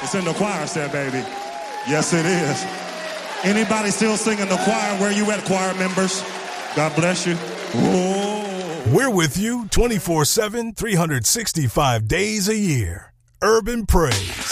It's in the choir set, baby. Yes, it is. Anybody still singing the choir? Where you at, choir members? God bless you. Whoa. We're with you 24/7, 365 days a year. Urban Praise.